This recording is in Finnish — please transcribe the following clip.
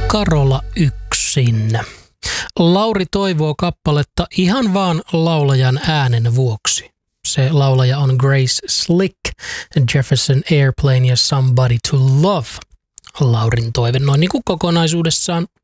Karola yksin. Lauri toivoo kappaletta ihan vaan laulajan äänen vuoksi. Se laulaja on Grace Slick, Jefferson Airplane ja Somebody to Love. Laurin toive noin niin kuin kokonaisuudessaan